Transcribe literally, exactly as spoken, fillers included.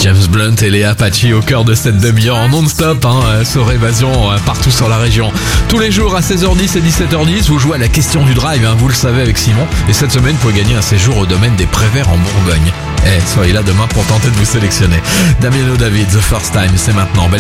James Blunt et Léa Pachi au cœur de cette demi-heure en non-stop, hein, sur Évasion, partout sur la région. Tous les jours à seize heures dix et dix-sept heures dix, vous jouez à la question du drive, hein, vous le savez avec Simon. Et cette semaine, vous pouvez gagner un séjour au domaine des Préverts en Bourgogne. Eh, soyez là demain pour tenter de vous sélectionner. Damiano David, The First Time, c'est maintenant.